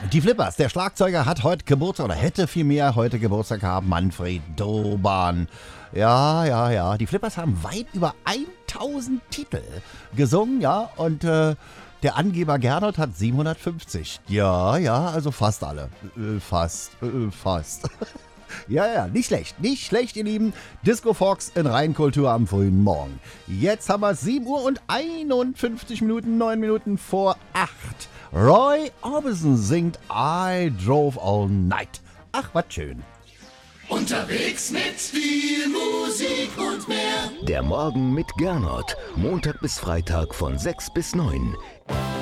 Die Flippers, der Schlagzeuger hat heute Geburtstag oder hätte vielmehr heute Geburtstag gehabt, Manfred Doban. Ja. Die Flippers haben weit über 1000 Titel gesungen, ja, und der Angeber Gernot hat 750. Ja, also fast alle. Fast. Ja, nicht schlecht, ihr Lieben. Disco Fox in Rheinkultur am frühen Morgen. Jetzt haben wir 7 Uhr und 51 Minuten, 9 Minuten vor 8. Roy Orbison singt I Drove All Night. Ach, was schön. Unterwegs mit viel Musik und mehr. Der Morgen mit Gernot. Montag bis Freitag von 6 bis 9.